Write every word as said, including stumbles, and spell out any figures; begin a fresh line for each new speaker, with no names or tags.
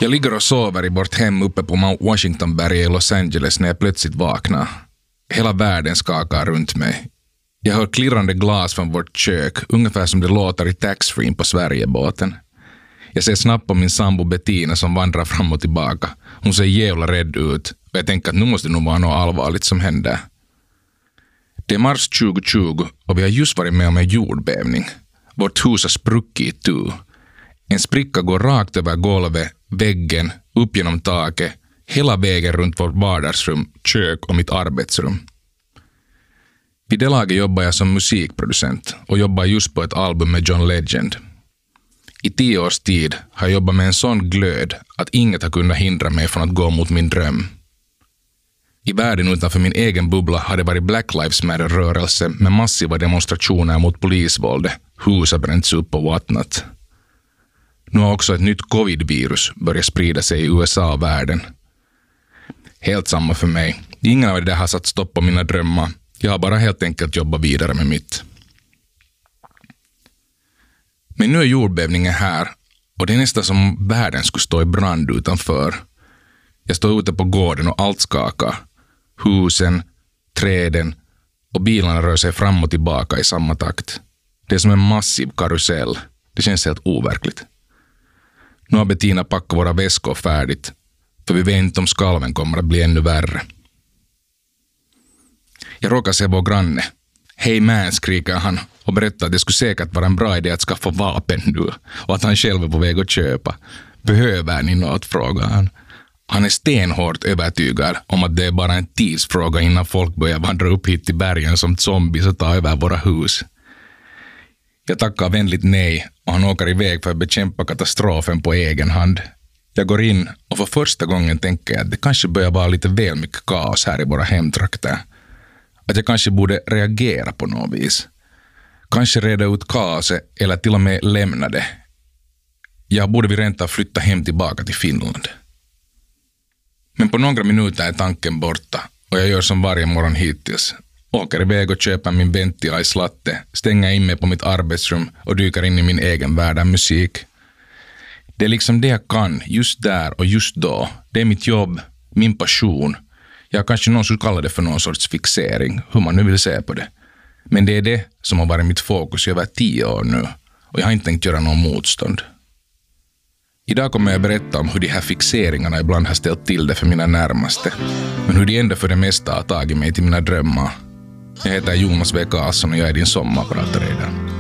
Jag ligger och sover i vårt hem uppe på Mount Washingtonberg i Los Angeles när jag plötsligt vaknar. Hela världen skakar runt mig. Jag hör klirrande glas från vårt kök, ungefär som det låter i taxfree på Sverigebåten. Jag ser snabbt på min sambo Bettina som vandrar fram och tillbaka. Hon ser jävla rädd ut och jag tänker att nu måste det nog vara något allvarligt som händer. Det är mars tjugo tjugo och vi har just varit med om en jordbävning. Vårt hus har spruckit i tu. En spricka går rakt över golvet, väggen, upp genom taket, hela vägen runt vårt vardagsrum, kök och mitt arbetsrum. Vid det laget jobbar jag som musikproducent och jobbar just på ett album med John Legend. I tio års tid har jag jobbat med en sån glöd att inget har kunnat hindra mig från att gå mot min dröm. I världen utanför min egen bubbla har det varit Black Lives Matter-rörelse med massiva demonstrationer mot polisvåldet, hus har bränts upp och whatnot. Nu har också ett nytt covid-virus börjat sprida sig i U S A och världen. Helt samma för mig. Ingen av det har satt stopp på mina drömmar. Jag har bara helt enkelt jobbat vidare med mitt. Men nu är jordbävningen här och det är nästan som om världen skulle stå i brand utanför. Jag står ute på gården och allt skakar. Husen, träden och bilarna rör sig fram och tillbaka i samma takt. Det är som en massiv karusell. Det känns helt overkligt. Nu har Bettina packat våra väskor färdigt, för vi vet inte om skalven kommer att bli ännu värre. Jag råkar se vår granne. Hej man, skriker han och berättar att det skulle säkert vara en bra idé att skaffa vapen nu och att han själv är på väg att köpa. Behöver ni något, frågar han. Han är stenhårt övertygad om att det är bara en tidsfråga innan folk börjar vandra upp hit till bergen som zombies och ta över våra hus. Jag tackar vänligt nej och han åker iväg för att bekämpa katastrofen på egen hand. Jag går in och för första gången tänker jag att det kanske börjar vara lite väl mycket kaos här i våra hemtrakter. Att jag kanske borde reagera på något vis. Kanske reda ut kaoset eller till och med lämna det. Jag borde vi rent av flytta hem tillbaka till Finland. Men på några minuter är tanken borta och jag gör som varje morgon hittills. Åker iväg och köper min venti ice latte, stänger in mig på mitt arbetsrum och dyker in i min egen värld av musik. Det är liksom det jag kan, just där och just då. Det är mitt jobb, min passion. Jag kanske någon skulle kalla det för någon sorts fixering, hur man nu vill se på det. Men det är det som har varit mitt fokus i över tio år nu och jag har inte tänkt göra någon motstånd. Idag kommer jag berätta om hur de här fixeringarna ibland har ställt till det för mina närmaste, men hur de ändå för det mesta har tagit mig till mina drömmar. Jag heter Jonas W. Karlsson och jag är din sommarpratare idag.